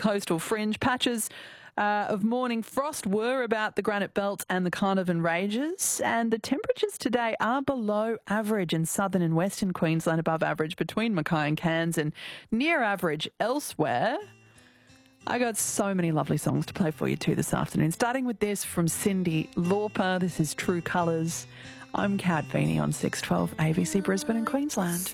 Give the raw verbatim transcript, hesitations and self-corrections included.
coastal fringe. Patches uh, of morning frost were about the Granite Belt and the Carnarvon Ranges, and the temperatures today are below average in southern and western Queensland, above average between Mackay and Cairns, and near average elsewhere. I got so many lovely songs to play for you too this afternoon, starting with this from Cyndi Lauper. This is True Colours. I'm Kat Veeney on six twelve A B C Brisbane and Queensland.